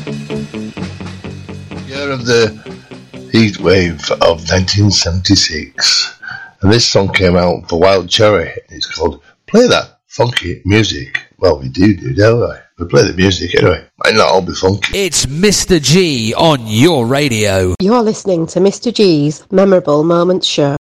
Year of the heat wave of 1976, and this song came out for Wild Cherry. It's called Play That Funky Music. Well, we do, don't we? We play the music anyway. Might not all be funky. It's Mr. G on your radio. You're listening to Mr. G's Memorable Moments Show.